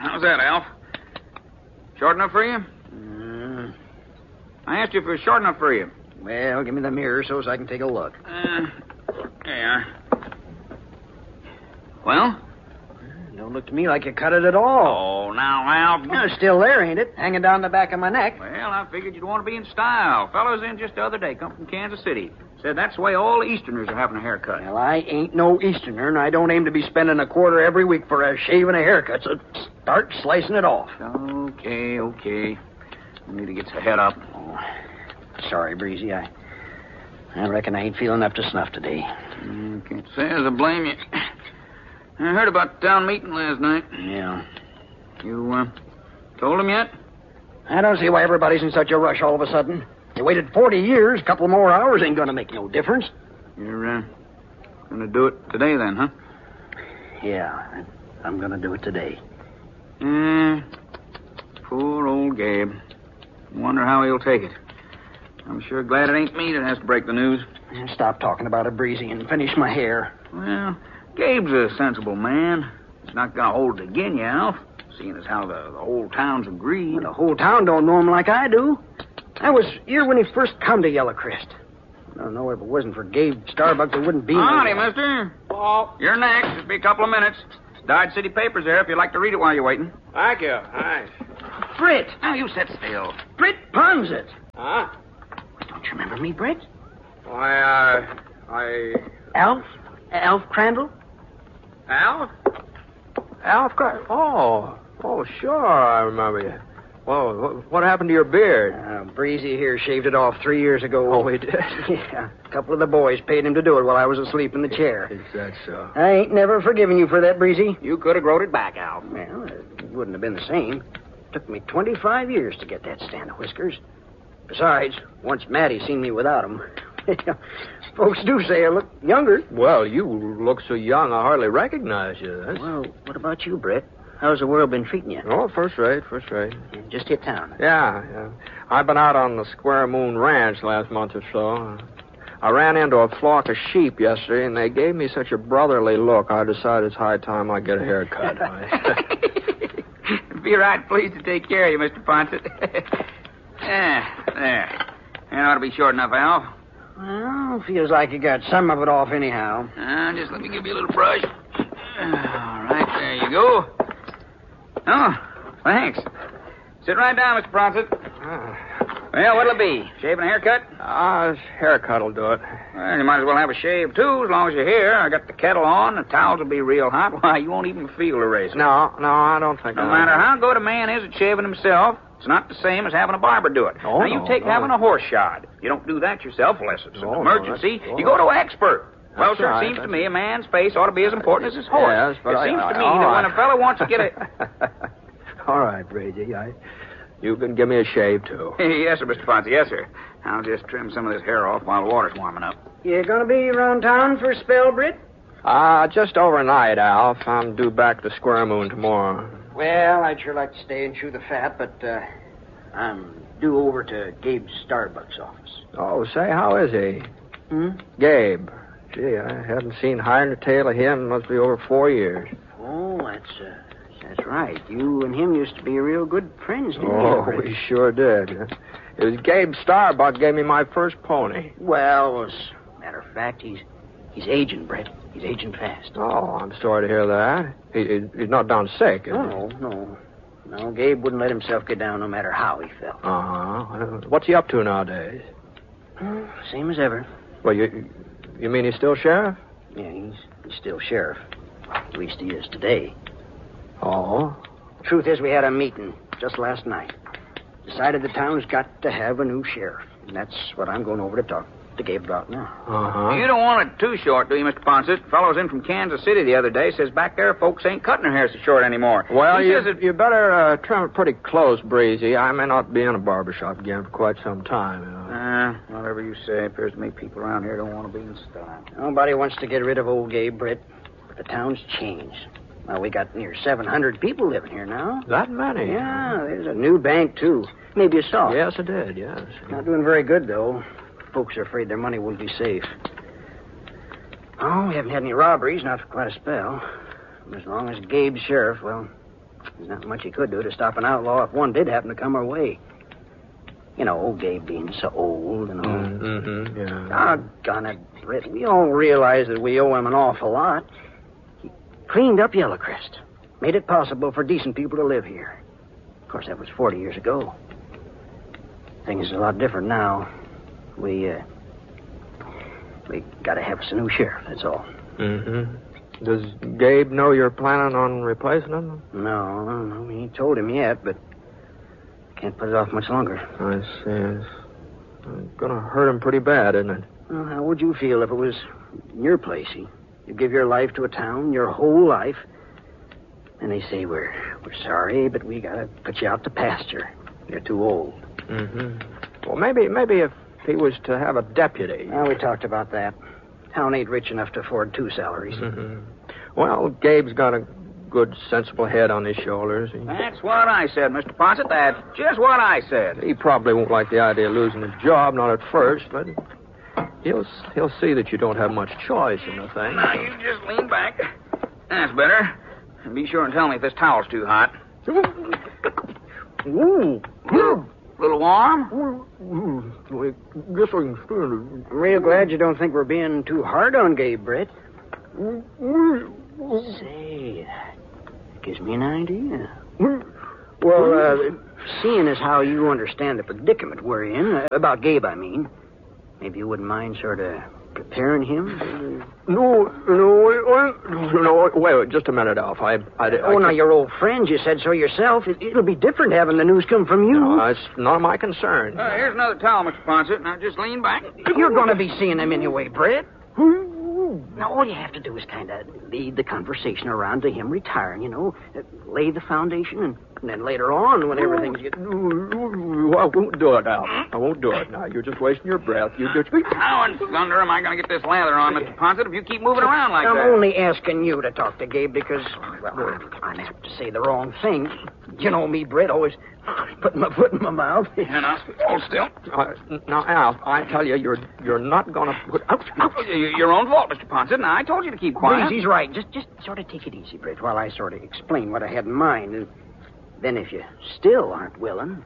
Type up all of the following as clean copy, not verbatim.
How's that, Alf? Short enough for you? I asked you if it was short enough for you. Well, give me the mirror so I can take a look. There you are. Well? Don't look to me like you cut it at all. Oh, now, Alf. It's still there, ain't it? Hanging down the back of my neck. Well, I figured you'd want to be in style. Fellows in just the other day come from Kansas City. Said that's the way all the Easterners are having a haircut. Well, I ain't no Easterner, and I don't aim to be spending a quarter every week for a shave and a haircut, so start slicing it off. Okay. I need to get your head up. Oh, sorry, Breezy. I reckon I ain't feeling up to snuff today. Can't say as I blame you. I heard about the town meeting last night. Yeah. You, told him yet? I don't see why everybody's in such a rush all of a sudden. They waited 40 years. A couple more hours ain't gonna make no difference. You're, gonna do it today then, huh? Yeah, I'm gonna do it today. Poor old Gabe. Wonder how he'll take it. I'm sure glad it ain't me that has to break the news. Stop talking about it, Breezy, and finish my hair. Well, Gabe's a sensible man. He's not gonna hold it again you, Alf. Seeing as how the whole town's agreed. Well, the whole town don't know him like I do. I was here when he first come to Yellowcrest. I don't know if it wasn't for Gabe Starbuck, there wouldn't be Howdy, mister. Oh, you're next. Just be a couple of minutes. Dodge City Papers there if you'd like to read it while you're waiting. Thank you. Nice. Britt! Now, you sit still. Britt Ponset! Huh? Don't you remember me, Britt? Why, Alf Crandall? Alf? Oh, sure, I remember you. Well, what happened to your beard? Breezy here shaved it off 3 years ago. Oh, he did? Yeah. A couple of the boys paid him to do it while I was asleep in the chair. Is that so? I ain't never forgiven you for that, Breezy. You could have growed it back, Alf. Well, it wouldn't have been the same. Took me 25 years to get that stand of whiskers. Besides, once Maddie seen me without them, folks do say I look younger. Well, you look so young, I hardly recognize you. Well, what about you, Britt? How's the world been treating you? Oh, first rate. Just hit town. Yeah. I've been out on the Square Moon Ranch last month or so. I ran into a flock of sheep yesterday, and they gave me such a brotherly look, I decided it's high time I get a haircut. Be right pleased to take care of you, Mr. Ponset. There. That ought to be short enough, Alf. Well, feels like you got some of it off anyhow. Just let me give you a little brush. All right, there you go. Oh, thanks. Sit right down, Mr. Ponset. Well, what'll it be? Shave and a haircut? This haircut will do it. Well, you might as well have a shave, too, as long as you're here. I got the kettle on. The towels will be real hot. Why, you won't even feel the razor. No, I don't think No matter how good a man is at shaving himself, it's not the same as having a barber do it. Oh, now, you take having a horse shod. You don't do that yourself unless it's an emergency. No, you go to an expert. Well, That's sir, right, it seems to me a man's face ought to be as important as his horse. Yes, but it seems to me that when a fellow wants to get a... All right, Brady. You can give me a shave, too. Yes, sir, Mr. Ponce. Yes, sir. I'll just trim some of this hair off while the water's warming up. You gonna be around town for a spell, Britt? Just overnight, Alf. I'm due back to Square Moon tomorrow. Well, I'd sure like to stay and chew the fat, but I'm due over to Gabe Starbuck's office. Oh, say, how is he? Gabe. Gee, I haven't seen hide nor tail of him. Must be over 4 years. Oh, that's right. You and him used to be real good friends, didn't you? Oh, we sure did. It was Gabe Starbuck gave me my first pony. Well, as a matter of fact, he's aging, Brett. He's aging fast. Oh, I'm sorry to hear that. He's not down sick, is he? No. No, Gabe wouldn't let himself get down no matter how he felt. Uh-huh. What's he up to nowadays? Same as ever. Well, you mean he's still sheriff? Yeah, he's still sheriff. At least he is today. Oh? Truth is, we had a meeting just last night. Decided the town's got to have a new sheriff. And that's what I'm going over to talk to Gabe about now. Uh-huh. You don't want it too short, do you, Mr. Ponset? Fellows in from Kansas City the other day says back there folks ain't cutting their hair so short anymore. Well, he says you better trim it pretty close, Breezy. I may not be in a barbershop again for quite some time, you know. Whatever you say. Appears to me people around here don't want to be in style. Nobody wants to get rid of old Gabe, Britt. But the town's changed. Well, we got near 700 people living here now. That many? Yeah, there's a new bank, too. Maybe you saw it. Yes, I did, yes. Not doing very good, though. Folks are afraid their money won't be safe. Oh, we haven't had any robberies, not for quite a spell. As long as Gabe's sheriff, well, There's not much he could do to stop an outlaw if one did happen to come our way. You know, old Gabe being so old and all. Mm-hmm, yeah. Doggone it, Britt. We all realize that we owe him an awful lot. He cleaned up Yellowcrest. Made it possible for decent people to live here. Of course, that was 40 years ago. Things are a lot different now. We gotta have us a new sheriff, that's all. Mm-hmm. Does Gabe know you're planning on replacing him? No, he ain't told him yet, but can't put it off much longer. I see. It's gonna hurt him pretty bad, isn't it? Well, how would you feel if it was in your place? You give your life to a town, your whole life, and they say, we're sorry, but we gotta put you out to pasture. You're too old. Mm-hmm. Well, maybe if he was to have a deputy. Well, we talked about that. Town ain't rich enough to afford 2 salaries. Mm-hmm. Well, Gabe's got a good, sensible head on his shoulders. That's what I said, Mr. Ponset. That's just what I said. He probably won't like the idea of losing his job, not at first, but he'll see that you don't have much choice in the thing. Now, you just lean back. That's better. And be sure and tell me if this towel's too hot. Ooh. A little warm? I guess I can stand it. I'm real glad you don't think we're being too hard on Gabe, Britt. Say, that gives me an idea. Well, seeing as how you understand the predicament we're in, about Gabe, I mean, maybe you wouldn't mind sort of preparing him? No, wait, just a minute, Alf. Now, you're old friends. You said so yourself. It'll be different having the news come from you. No, it's none of my concern. Here's another towel, Mr. Ponset. Now, just lean back. You're going to be seeing him anyway, Britt. Now, all you have to do is kind of lead the conversation around to him retiring, lay the foundation, and then later on, when everything's... I won't do it, Alf. I won't do it. Now, you're just wasting your breath. You just... How in thunder am I going to get this lather on, Mr. Ponset, if you keep moving around like that? I'm only asking you to talk to Gabe because, well, I'm apt to say the wrong thing. You know me, Britt, always putting my foot in my mouth. And I'll hold still. Now, Alf, I tell you, you're not going to put... Ouch. Your own fault, Mr. Ponset. Now, I told you to keep quiet. Please, he's right. Just sort of take it easy, Britt, while I sort of explain what I had in mind. And then if you still aren't willing...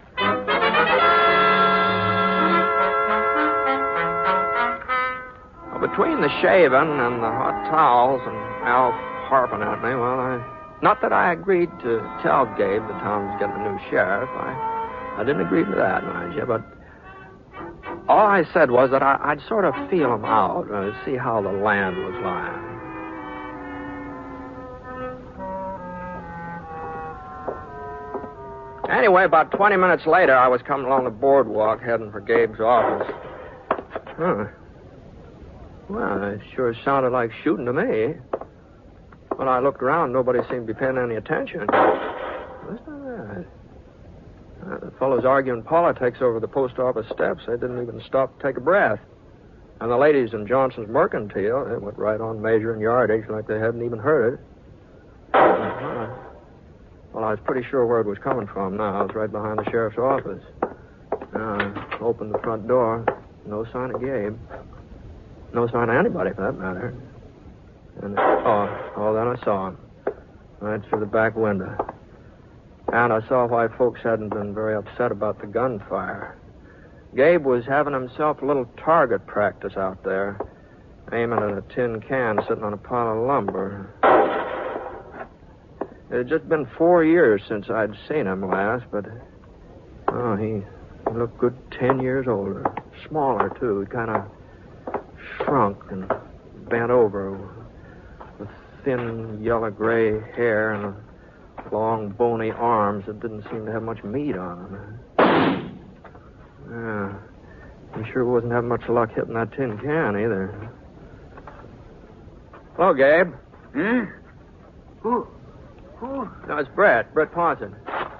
Well, between the shaving and the hot towels and Alf harping at me, well, not that I agreed to tell Gabe the town was getting a new sheriff. I didn't agree to that, mind you, but all I said was that I'd sort of feel him out, see how the land was lying. Anyway, about 20 minutes later, I was coming along the boardwalk heading for Gabe's office. Huh. Well, it sure sounded like shooting to me. When I looked around, nobody seemed to be paying any attention. What's that? The fellows arguing politics over the post office steps, they didn't even stop to take a breath. And the ladies in Johnson's Mercantile, they went right on measuring yardage like they hadn't even heard it. Well, I was pretty sure where it was coming from now. It was right behind the sheriff's office. I opened the front door. No sign of Gabe. No sign of anybody, for that matter. And, then I saw him. Right through the back window. And I saw why folks hadn't been very upset about the gunfire. Gabe was having himself a little target practice out there, aiming at a tin can sitting on a pile of lumber. It had just been 4 years since I'd seen him last, but... he looked good 10 years older. Smaller, too. He kind of shrunk and bent over with thin yellow-gray hair and long, bony arms that didn't seem to have much meat on them. Yeah, he sure wasn't having much luck hitting that tin can, either. Hello, Gabe. Who? No, it's Brett Ponset.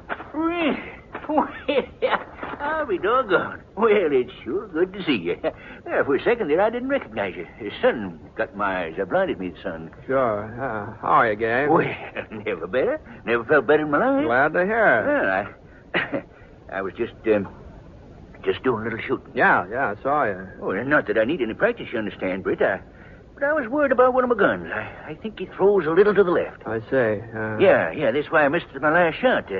I'll be doggone. Well, it's sure good to see you. For a second there, I didn't recognize you. The sun got my eyes. I blinded me, the sun. Sure. How are you, Gabe? Well, never better. Never felt better in my life. Glad to hear it. Well, I was just doing a little shooting. Yeah, I saw you. Oh, not that I need any practice, you understand, Britt. But I was worried about one of my guns. I think it throws a little to the left. I say. Yeah, that's why I missed my last shot.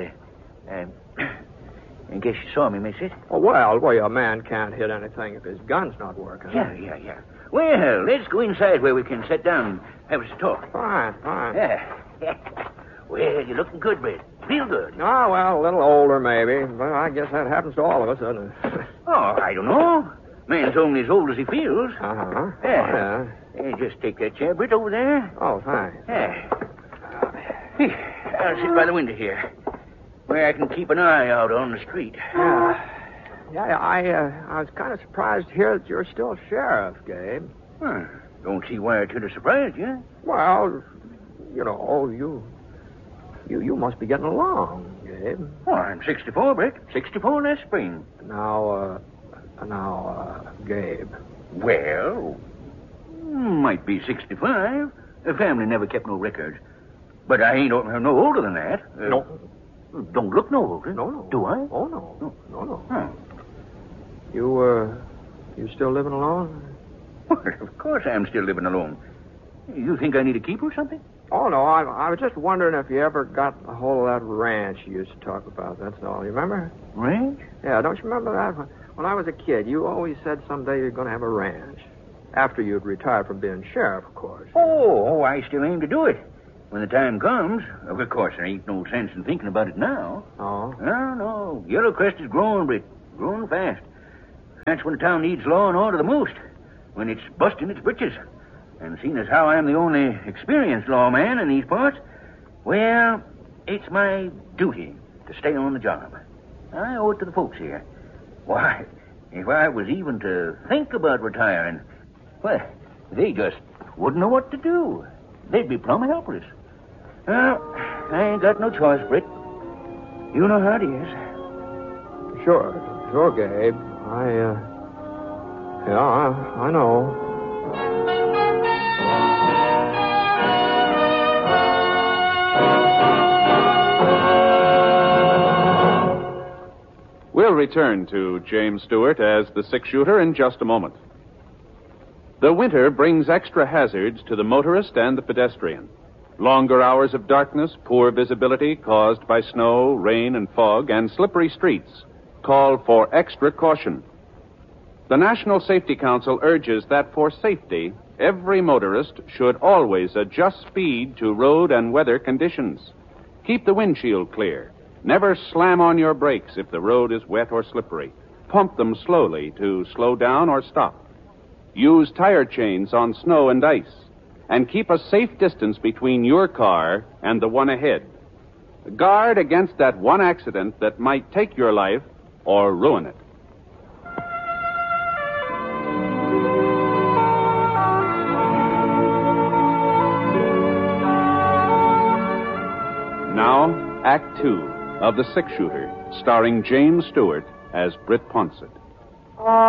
I guess you saw me miss it. Oh, well, a man can't hit anything if his gun's not working. Yeah. Well, let's go inside where we can sit down and have us a talk. Fine. Yeah. Well, you're looking good, Brett. Real good. Oh, well, a little older, maybe. But I guess that happens to all of us, doesn't it? Oh, I don't know. Man's only as old as he feels. Uh-huh. Yeah. Just take that chair, Britt, over there. Oh, thanks. Yeah. I'll sit by the window here, where I can keep an eye out on the street. Yeah, I was kind of surprised to hear that you're still sheriff, Gabe. Don't see why it should have surprised you. Well, you know, you must be getting along, Gabe. Well, I'm 64, Britt. 64 last spring. Now, Gabe. Well, might be 65. The family never kept no records. But I ain't no older than that. No. Don't look no older. No. Do I? Oh, no. No. Huh. You still living alone? Well, of course I'm still living alone. You think I need a keeper or something? Oh, no, I was just wondering if you ever got a hold of that ranch you used to talk about, that's all. You remember? Ranch? Yeah, don't you remember that? When I was a kid, you always said someday you're going to have a ranch. After you'd retired from being sheriff, of course. Oh, I still aim to do it. When the time comes. Of course, there ain't no sense in thinking about it now. Oh? No. Yellowcrest is growing, Britt. Growing fast. That's when a town needs law and order the most. When it's busting its britches. And seeing as how I'm the only experienced lawman in these parts, well, it's my duty to stay on the job. I owe it to the folks here. Why, if I was even to think about retiring, well, they just wouldn't know what to do. They'd be plumb helpless. Well, I ain't got no choice, Britt. You know how it is. Sure, Gabe. I know. We'll return to James Stewart as the six-shooter in just a moment. The winter brings extra hazards to the motorist and the pedestrian. Longer hours of darkness, poor visibility caused by snow, rain, and fog, and slippery streets call for extra caution. The National Safety Council urges that for safety, every motorist should always adjust speed to road and weather conditions. Keep the windshield clear. Never slam on your brakes if the road is wet or slippery. Pump them slowly to slow down or stop. Use tire chains on snow and ice. And keep a safe distance between your car and the one ahead. Guard against that one accident that might take your life or ruin it. Now, Act 2 of The Six-Shooter, starring James Stewart as Britt Ponsett.